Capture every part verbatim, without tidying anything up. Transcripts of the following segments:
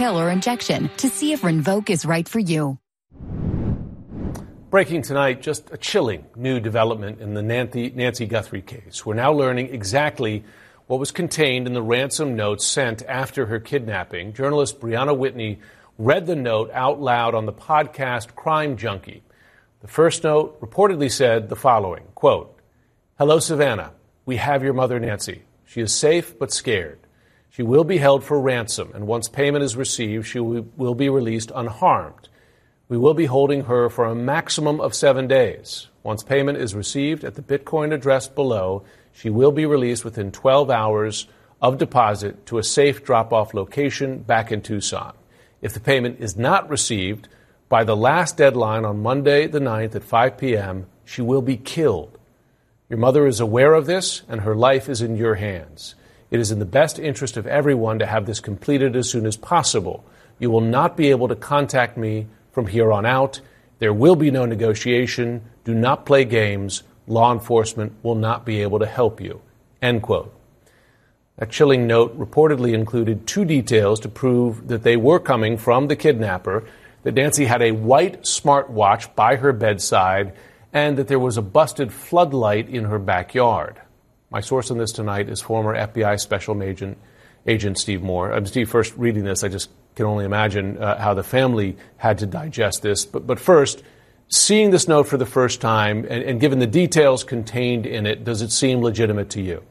pill or injection to see if Rinvoq is right for you. Breaking tonight, just a chilling new development in the Nancy, Nancy Guthrie case. We're now learning exactly what was contained in the ransom note sent after her kidnapping. Journalist Brianna Whitney read the note out loud on the podcast Crime Junkie. The first note reportedly said the following, quote, "Hello, Savannah. We have your mother, Nancy. She is safe but scared. She will be held for ransom, and once payment is received, she will be released unharmed. We will be holding her for a maximum of seven days. Once payment is received at the Bitcoin address below, she will be released within twelve hours of deposit to a safe drop-off location back in Tucson. If the payment is not received by the last deadline on Monday the ninth at five p.m., she will be killed. Your mother is aware of this, and her life is in your hands. It is in the best interest of everyone to have this completed as soon as possible. You will not be able to contact me from here on out. There will be no negotiation. Do not play games. Law enforcement will not be able to help you." End quote. A chilling note reportedly included two details to prove that they were coming from the kidnapper, that Nancy had a white smartwatch by her bedside, and that there was a busted floodlight in her backyard. My source on this tonight is former F B I Special Agent, Agent Steve Moore. I'm Steve, first reading this, I just can only imagine uh, how the family had to digest this. But, but first, seeing this note for the first time and, and given the details contained in it, does it seem legitimate to you?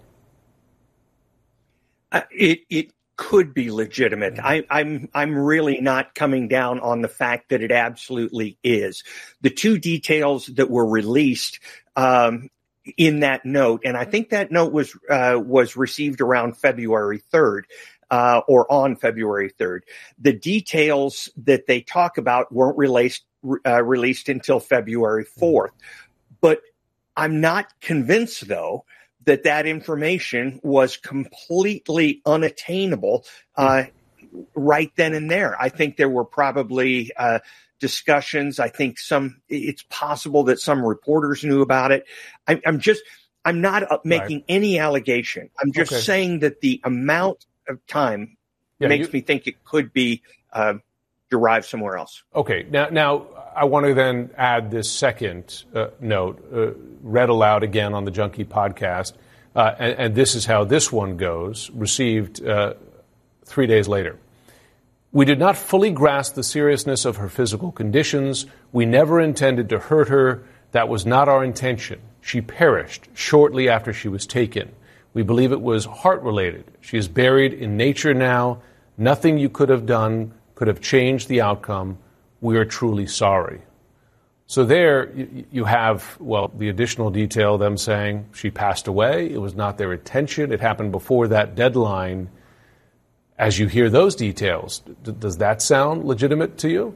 Uh, it it could be legitimate. I, I'm I'm really not coming down on the fact that it absolutely is. The two details that were released um, in that note, and I think that note was uh, was received around February third. Uh, or on February third. The details that they talk about weren't released uh, released until February fourth. But I'm not convinced, though, that that information was completely unattainable uh, right then and there. I think there were probably uh, discussions. I think some. It's possible that some reporters knew about it. I, I'm just. I'm not uh, making right. any allegation. I'm just okay. saying that the amount of time yeah, makes you, me think it could be uh, derived somewhere else. Okay. Now, now I want to then add this second uh, note, uh, read aloud again on the Junkie podcast, uh, and, and this is how this one goes, received uh, three days later. "We did not fully grasp the seriousness of her physical conditions. We never intended to hurt her. That was not our intention. She perished shortly after she was taken. We believe it was heart-related. She is buried in nature now. Nothing you could have done could have changed the outcome. We are truly sorry." So there you, you have, well, the additional detail, them saying she passed away. It was not their intention. It happened before that deadline. As you hear those details, d- does that sound legitimate to you?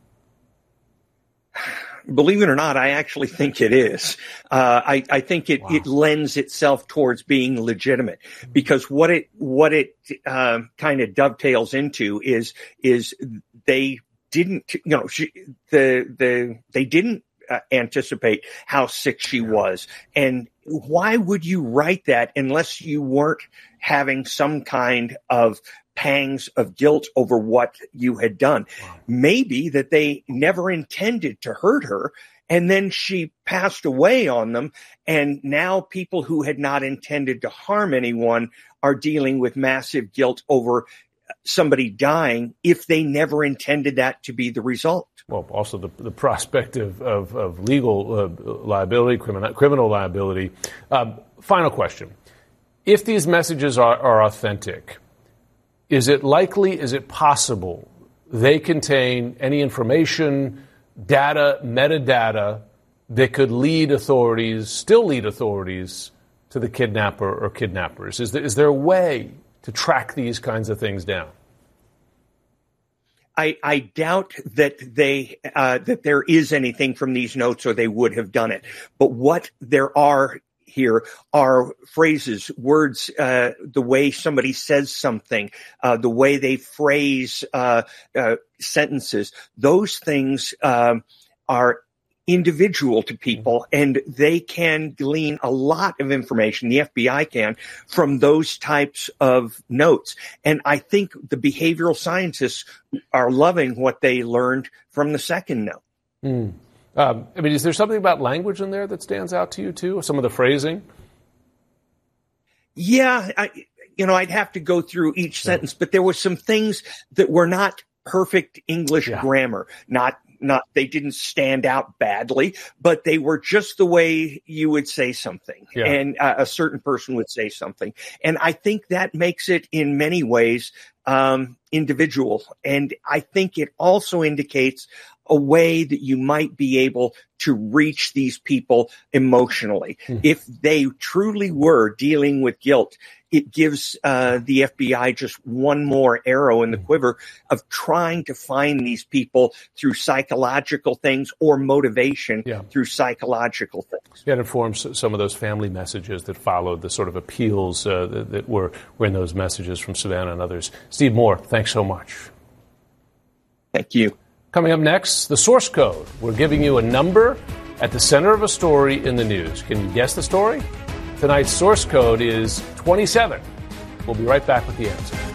Believe it or not, I actually think it is. Uh, I, I think it, wow. it lends itself towards being legitimate, because what it what it uh, kind of dovetails into is is they didn't, you know, she, the the they didn't uh, anticipate how sick she was, and why would you write that unless you weren't having some kind of pangs of guilt over what you had done? Wow. Maybe that they never intended to hurt her, and then she passed away on them, and now people who had not intended to harm anyone are dealing with massive guilt over somebody dying if they never intended that to be the result. Well, also the, the prospect of, of, of legal uh, liability, criminal, criminal liability. Um, final question. If these messages are, are authentic, is it likely, is it possible they contain any information, data, metadata that could lead authorities, still lead authorities to the kidnapper or kidnappers? Is there, is there a way to track these kinds of things down? I, I doubt that they uh, that there is anything from these notes, or they would have done it. But what there are here are phrases, words, uh, the way somebody says something, uh, the way they phrase uh, uh, sentences. Those things um, are individual to people, and they can glean a lot of information, the F B I can, from those types of notes. And I think the behavioral scientists are loving what they learned from the second note. Mm. Um, I mean, is there something about language in there that stands out to you, too? Some of the phrasing? Yeah, I, you know, I'd have to go through each sentence, yeah. but there were some things that were not perfect English yeah. grammar, not Not, they didn't stand out badly, but they were just the way you would say something, yeah. and uh, a certain person would say something. And I think that makes it in many ways um, individual. And I think it also indicates a way that you might be able to reach these people emotionally. Mm. If they truly were dealing with guilt, it gives uh, the F B I just one more arrow in the quiver of trying to find these people through psychological things or motivation yeah. through psychological things. Yeah, it informs some of those family messages that followed, the sort of appeals uh, that, that were, were in those messages from Savannah and others. Steve Moore, thanks so much. Thank you. Coming up next, the source code. We're giving you a number at the center of a story in the news. Can you guess the story? Tonight's source code is twenty-seven. We'll be right back with the answer.